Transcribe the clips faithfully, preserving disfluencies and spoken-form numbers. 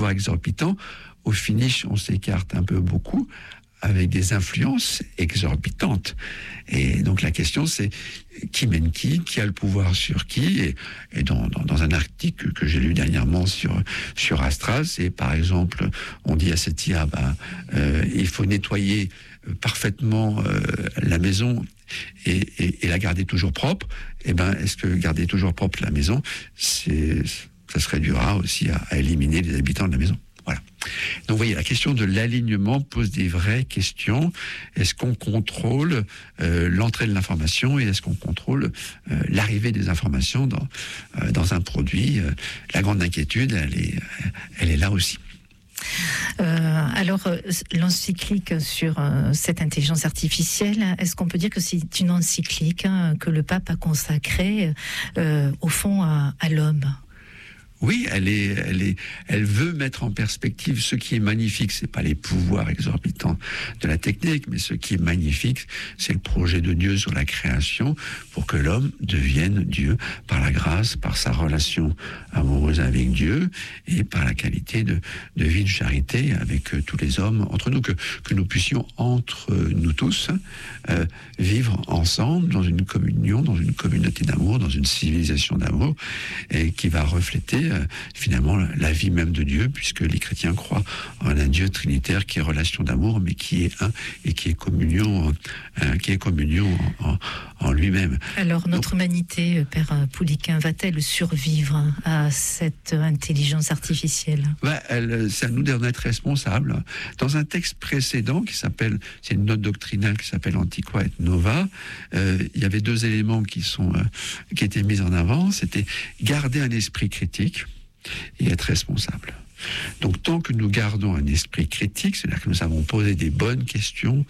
pouvoirs exorbitants. Au finish, on s'écarte un peu beaucoup avec des influences exorbitantes. Et donc la question, c'est qui mène qui, qui a le pouvoir sur qui. Et, et dans, dans, dans un article que j'ai lu dernièrement sur, sur Astral, c'est par exemple, on dit à cette I A, ben, euh, il faut nettoyer parfaitement euh, la maison et, et, et la garder toujours propre. Et ben, est-ce que garder toujours propre la maison, c'est, ça se réduira aussi à, à éliminer les habitants de la maison? Voilà. Donc, vous voyez, la question de l'alignement pose des vraies questions. Est-ce qu'on contrôle euh, l'entrée de l'information et est-ce qu'on contrôle euh, l'arrivée des informations dans, euh, dans un produit? euh, La grande inquiétude, elle est, elle est là aussi. Euh, alors, l'encyclique sur euh, cette intelligence artificielle, est-ce qu'on peut dire que c'est une encyclique hein, que le pape a consacrée, euh, au fond, à, à l'homme? Oui, elle est, elle est, elle veut mettre en perspective ce qui est magnifique. C'est pas les pouvoirs exorbitants de la technique, mais ce qui est magnifique, c'est le projet de Dieu sur la création pour que l'homme devienne Dieu par la grâce, par sa relation amoureuse avec Dieu et par la qualité de, de vie de charité avec euh, tous les hommes entre nous, que, que nous puissions entre nous tous euh, vivre ensemble dans une communion, dans une communauté d'amour, dans une civilisation d'amour et qui va refléter euh, finalement la vie même de Dieu, puisque les chrétiens croient en un Dieu trinitaire qui est relation d'amour, mais qui est un et qui est communion, euh, qui est communion en, en, en lui-même. Alors notre Donc, humanité, Père Pouliquen, va-t-elle survivre à cette intelligence artificielle? bah, elle, c'est à nous d'en être responsables. Dans un texte précédent qui s'appelle, c'est une note doctrinale qui s'appelle Antiqua et Nova, euh, il y avait deux éléments qui sont euh, qui étaient mis en avant. C'était garder un esprit critique et être responsable. Donc tant que nous gardons un esprit critique, c'est-à-dire que nous avons posé des bonnes questions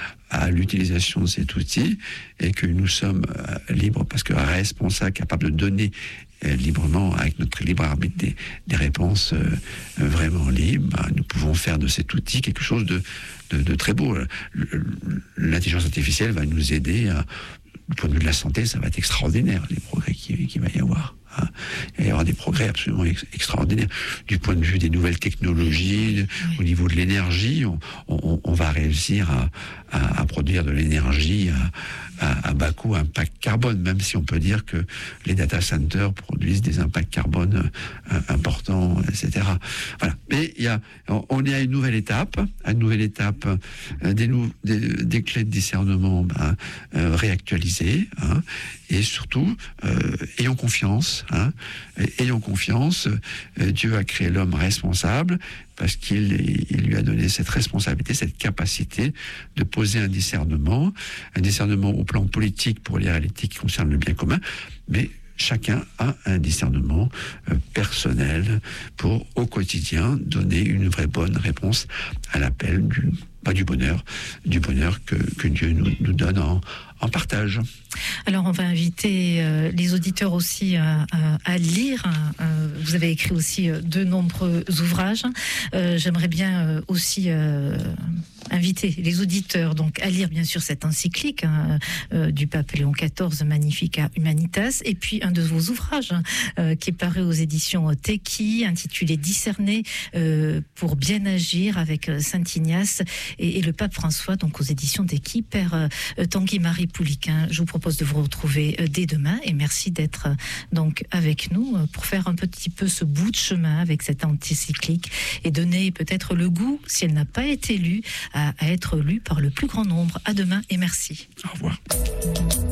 à l'utilisation de cet outil et que nous sommes euh, libres, parce que responsables, capables de donner euh, librement, avec notre libre arbitre, des, des réponses euh, vraiment libres, bah, nous pouvons faire de cet outil quelque chose de, de, de très beau. L'intelligence artificielle va nous aider à, du point de vue de la santé, ça va être extraordinaire, les progrès qu'il, qu'il va y avoir. Hein. Il va y avoir des progrès absolument ex- extraordinaires. Du point de vue des nouvelles technologies, oui. Au niveau de l'énergie, on, on, on va réussir à, à, à produire de l'énergie à, à, à bas coût, impact carbone, même si on peut dire que les data centers produisent des impacts carbone euh, importants, et cetera. Voilà. Mais il y a, on est à une nouvelle étape, à une nouvelle étape, euh, des, nou- des, des clés de discernement ben, euh, réactualisées, hein, et surtout, euh, ayons confiance. Hein, ayons confiance. Euh, Dieu a créé l'homme responsable parce qu'il il lui a donné cette responsabilité, cette capacité de poser un discernement, un discernement au plan politique pour les réalités qui concernent le bien commun, mais chacun a un discernement euh, personnel pour, au quotidien, donner une vraie bonne réponse à l'appel du, pas du bonheur, du bonheur que, que Dieu nous, nous donne en, en partage. Alors on va inviter euh, les auditeurs aussi à, à, à lire. Euh, vous avez écrit aussi euh, de nombreux ouvrages. Euh, j'aimerais bien euh, aussi euh, inviter les auditeurs donc à lire bien sûr cette encyclique hein, euh, du pape Léon quatorze, Magnificat Humanitas, et puis un de vos ouvrages hein, euh, qui est paru aux éditions Teki, intitulé Discerner euh, pour bien agir, avec euh, Saint Ignace et, et le pape François, donc aux éditions Teki. Père euh, Tanguy-Marie Pouliquen, je vous propose de vous retrouver euh, dès demain et merci d'être euh, donc avec nous euh, pour faire un petit peu ce bout de chemin avec cette encyclique et donner peut-être le goût, si elle n'a pas été lue, à, à être lue par le plus grand nombre. À demain et merci. Au revoir.